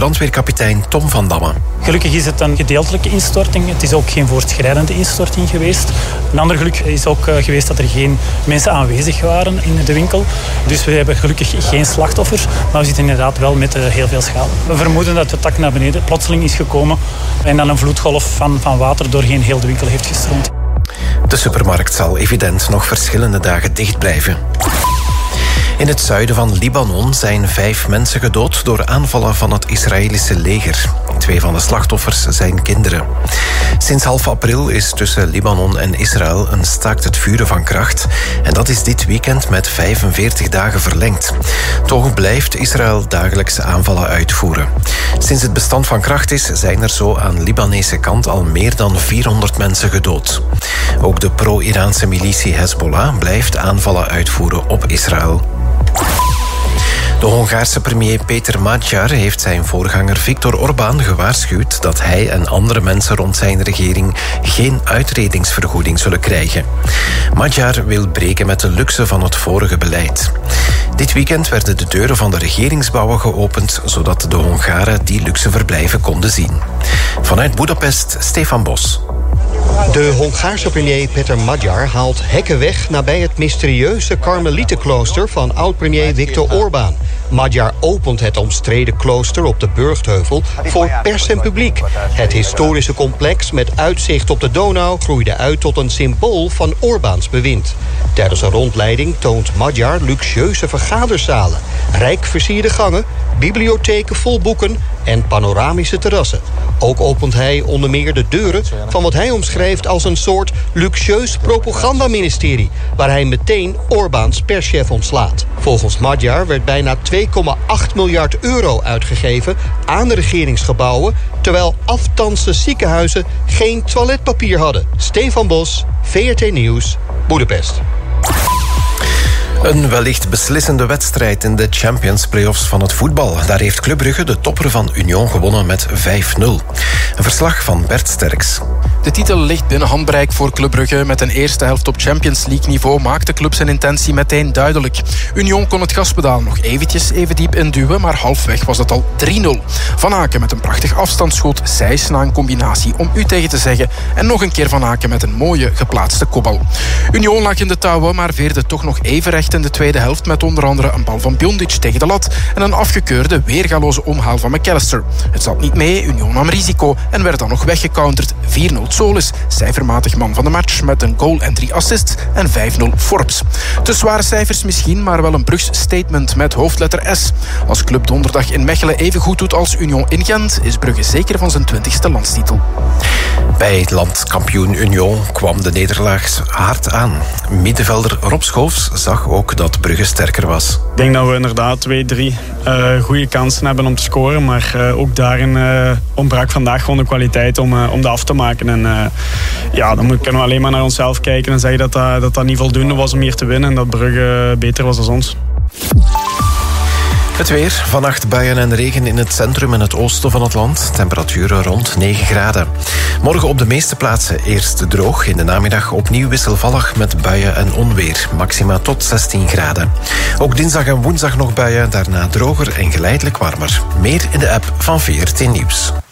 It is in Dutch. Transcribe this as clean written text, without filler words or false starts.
brandweerkapitein Tom van Damme. Gelukkig is het een gedeeltelijke instorting. Het is ook geen voortschrijdende instorting geweest. Een ander geluk is ook geweest dat er geen mensen aanwezig waren in de winkel. Dus we hebben gelukkig geen slachtoffers, maar we zitten inderdaad wel met heel veel schade. We vermoeden dat het dak naar beneden plotseling is gekomen en dan een vloedgolf van water doorheen heel de winkel heeft gestroomd. De supermarkt zal evident nog verschillende dagen dicht blijven. In het zuiden van Libanon zijn 5 mensen gedood door aanvallen van het Israëlische leger. 2 van de slachtoffers zijn kinderen. Sinds half april is tussen Libanon en Israël een staakt het vuren van kracht. En dat is dit weekend met 45 dagen verlengd. Toch blijft Israël dagelijks aanvallen uitvoeren. Sinds het bestand van kracht is, zijn er zo aan Libanese kant al meer dan 400 mensen gedood. Ook de pro-Iraanse militie Hezbollah blijft aanvallen uitvoeren op Israël. De Hongaarse premier Peter Magyar heeft zijn voorganger Viktor Orbán gewaarschuwd dat hij en andere mensen rond zijn regering geen uitredingsvergoeding zullen krijgen. Magyar wil breken met de luxe van het vorige beleid. Dit weekend werden de deuren van de regeringsgebouwen geopend, zodat de Hongaren die luxe verblijven konden zien. Vanuit Budapest, Stefan Bos. De Hongaarse premier Peter Magyar haalt hekken weg nabij het mysterieuze Karmelietenklooster van oud-premier Viktor Orbán. Magyar opent het omstreden klooster op de Burgtheuvel voor pers en publiek. Het historische complex met uitzicht op de Donau groeide uit tot een symbool van Orbáns bewind. Tijdens een rondleiding toont Magyar luxueuze vergaderzalen, rijk versierde gangen, bibliotheken vol boeken en panoramische terrassen. Ook opent hij onder meer de deuren van wat hij omschrijft als een soort luxueus propagandaministerie, waar hij meteen Orbáns perschef ontslaat. Volgens Magyar werd bijna 2,8 miljard euro uitgegeven aan de regeringsgebouwen, terwijl aftanste ziekenhuizen geen toiletpapier hadden. Stefan Bos, VRT Nieuws, Budapest. Een wellicht beslissende wedstrijd in de Champions Playoffs van het voetbal. Daar heeft Club Brugge de topper van Union gewonnen met 5-0. Een verslag van Bert Sterks. De titel ligt binnen handbereik voor Club Brugge. Met een eerste helft op Champions League niveau maakte club zijn intentie meteen duidelijk. Union kon het gaspedaal nog eventjes even diep induwen, maar halfweg was het al 3-0. Van Aken met een prachtig afstandsschot, Sijs na een combinatie om u tegen te zeggen en nog een keer Van Aken met een mooie geplaatste kopbal. Union lag in de touwen, maar veerde toch nog even recht in de tweede helft met onder andere een bal van Bjondic tegen de lat en een afgekeurde weergaloze omhaal van McAllister. Het zat niet mee, Union nam risico en werd dan nog weggecounterd. 4-0 Solis, cijfermatig man van de match met een goal en 3 assists en 5-0 Forbes. Te zware cijfers misschien, maar wel een Brugs statement met hoofdletter S. Als club donderdag in Mechelen even goed doet als Union in Gent, is Brugge zeker van zijn 20e landstitel. Bij landskampioen Union kwam de nederlaag hard aan. Middenvelder Rob Schoofs zag ook dat Brugge sterker was. Ik denk dat we inderdaad 2-3 goede kansen hebben om te scoren, maar ook daarin ontbrak vandaag gewoon de kwaliteit om dat af te maken. En dan kunnen we alleen maar naar onszelf kijken en zeggen dat niet voldoende was om hier te winnen en dat Brugge beter was dan ons. Het weer. Vannacht buien en regen in het centrum en het oosten van het land. Temperaturen rond 9 graden. Morgen op de meeste plaatsen eerst droog. In de namiddag opnieuw wisselvallig met buien en onweer. Maxima tot 16 graden. Ook dinsdag en woensdag nog buien. Daarna droger en geleidelijk warmer. Meer in de app van VRT Nieuws.